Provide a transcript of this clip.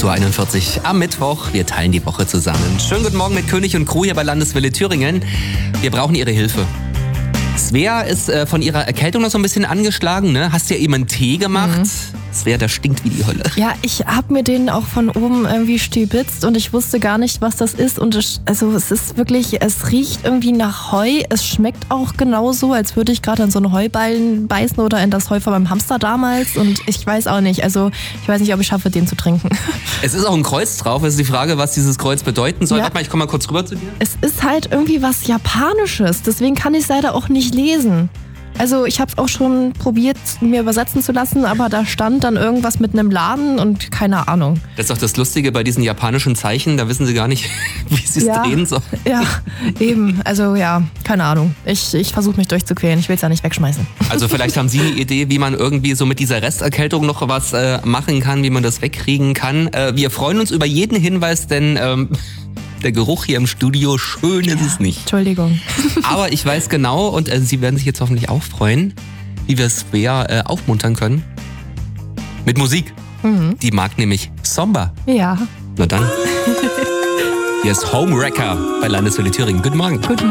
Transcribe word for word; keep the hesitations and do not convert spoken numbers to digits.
acht Uhr einundvierzig am Mittwoch. Wir teilen die Woche zusammen. Schönen guten Morgen mit König und Crew hier bei Landeswelle Thüringen. Wir brauchen Ihre Hilfe. Svea ist äh, von ihrer Erkältung noch so ein bisschen angeschlagen, ne? Hast ja eben einen Tee gemacht. Mhm. Svea, der stinkt wie die Hölle. Ja, ich habe mir den auch von oben irgendwie stibitzt und ich wusste gar nicht, was das ist. Und es, also es ist wirklich, es riecht irgendwie nach Heu. Es schmeckt auch genauso, als würde ich gerade an so einen Heuballen beißen oder in das Heu von meinem Hamster damals. Und ich weiß auch nicht, also ich weiß nicht, ob ich schaffe, den zu trinken. Es ist auch ein Kreuz drauf. Es ist die Frage, was dieses Kreuz bedeuten soll. Ja. Warte mal, ich komme mal kurz rüber zu dir. Es ist halt irgendwie was Japanisches, deswegen kann ich es leider auch nicht lesen. Also ich habe es auch schon probiert, mir übersetzen zu lassen, aber da stand dann irgendwas mit einem Laden und keine Ahnung. Das ist doch das Lustige bei diesen japanischen Zeichen, da wissen sie gar nicht, wie sie es ja, drehen sollen. Ja, eben. Also ja, keine Ahnung. Ich, ich versuche mich durchzuquälen, ich will es ja nicht wegschmeißen. Also vielleicht haben Sie eine Idee, wie man irgendwie so mit dieser Resterkältung noch was äh, machen kann, wie man das wegkriegen kann. Äh, wir freuen uns über jeden Hinweis, denn... Ähm, der Geruch hier im Studio, schön ist es nicht. Entschuldigung. Aber ich weiß genau, und äh, Sie werden sich jetzt hoffentlich auch freuen, wie wir Svea äh, aufmuntern können. Mit Musik. Mhm. Die mag nämlich Samba. Ja. Na dann. Hier ist Homewrecker bei Landeswelle Thüringen. Guten Morgen. Guten Morgen.